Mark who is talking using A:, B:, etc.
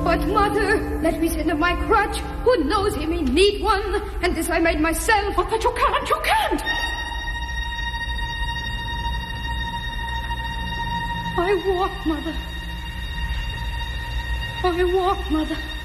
A: But, Mother, let me send him my crutch. Who knows, he may need one. And this I made myself.
B: But you can't, you can't.
A: I walk, Mother. I walk, Mother.